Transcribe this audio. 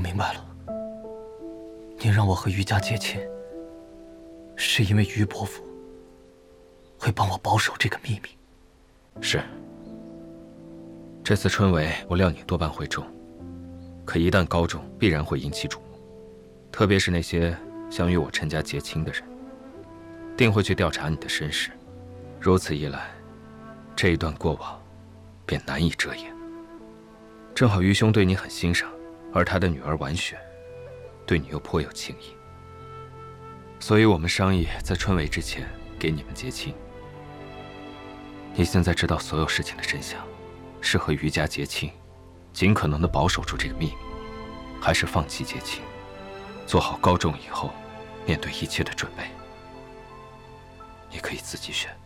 明白了，您让我和于家结亲，是因为于伯父会帮我保守这个秘密。 是。这次春闱，我料你多半会中，可一旦高中，必然会引起瞩目，特别是那些想与我陈家结亲的人，定会去调查你的身世。如此一来，这一段过往便难以遮掩。正好于兄对你很欣赏，而他的女儿婉雪对你又颇有情谊，所以我们商议在春闱之前给你们结亲。你现在知道所有事情的真相，是和于家结亲，尽可能的保守住这个秘密，还是放弃结亲，做好高中以后面对一切的准备？你可以自己选。